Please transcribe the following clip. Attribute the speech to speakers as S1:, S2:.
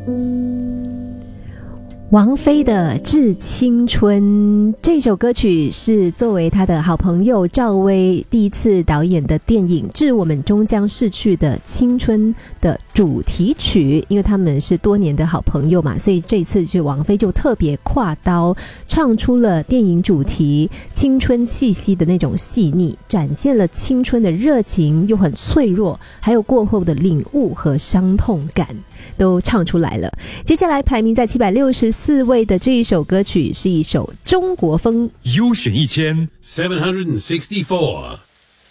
S1: 王菲的《致青春》这首歌曲是作为她的好朋友赵薇第一次导演的电影《致我们终将逝去的青春》的主题曲，因为他们是多年的好朋友嘛，所以这次就王菲就特别跨刀唱出了电影主题青春气息的那种细腻，展现了青春的热情又很脆弱，还有过后的领悟和伤痛感都唱出来了。接下来排名在764位的这一首歌曲是一首中国风，
S2: 优选1764